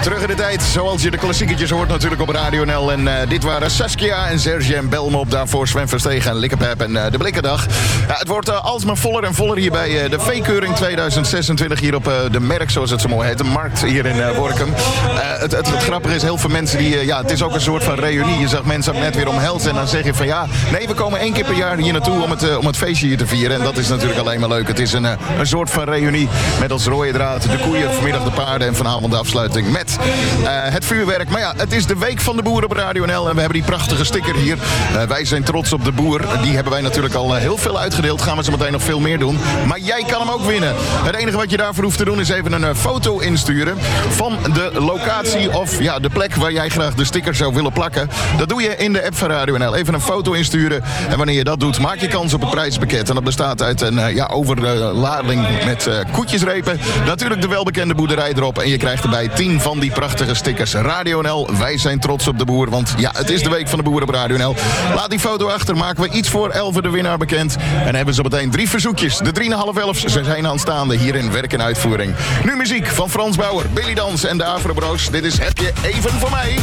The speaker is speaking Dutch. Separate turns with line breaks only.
Terug in de tijd, zoals je de klassieketjes hoort natuurlijk op Radio NL. En dit waren Saskia en Serge en Belmop. Daarvoor Sven Verstegen en Likkepep en de Blikkendag. Ja, het wordt alsmaar voller en voller hier bij de V-keuring 2026. Hier op de Merk, zoals het zo mooi heet. De markt hier in Workum. Het grappige is, heel veel mensen die... het is ook een soort van reunie. Je zag mensen ook net weer omhelzen. En dan zeg je van ja, nee, we komen 1 keer per jaar hier naartoe om het feestje hier te vieren. En dat is natuurlijk alleen maar leuk. Het is een soort van reunie met als rode draad de koeien, vanmiddag de paarden en vanavond de afsluiting met het vuurwerk. Maar ja, het is de week van de boer op Radio NL en we hebben die prachtige sticker hier. Wij zijn trots op de boer. Die hebben wij natuurlijk al heel veel uitgedeeld. Gaan we zo meteen nog veel meer doen. Maar jij kan hem ook winnen. Het enige wat je daarvoor hoeft te doen is even een foto insturen van de locatie of ja, de plek waar jij graag de sticker zou willen plakken. Dat doe je in de app van Radio NL. Even een foto insturen en wanneer je dat doet, maak je kans op het prijspakket. En dat bestaat uit een overlading met koetjesrepen. Natuurlijk de welbekende boerderij erop. En je krijgt erbij 10 van die prachtige stickers. Radio NL, wij zijn trots op de boer. Want ja, het is de week van de boer op Radio NL. Laat die foto achter, maken we iets voor 11 de winnaar bekend. En hebben ze meteen 3 verzoekjes. De 3,5 ze zijn aanstaande hier in werk en uitvoering. Nu muziek van Frans Bauer, Billy Dans en de Afro Bros. Dit is Heb je even voor mij?